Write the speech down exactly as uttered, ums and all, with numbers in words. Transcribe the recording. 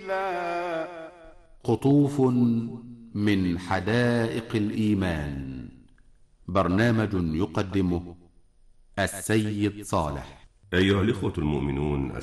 قطوف من حدائق الإيمان. برنامج يقدمه السيد صالح. أيها الإخوة المؤمنون،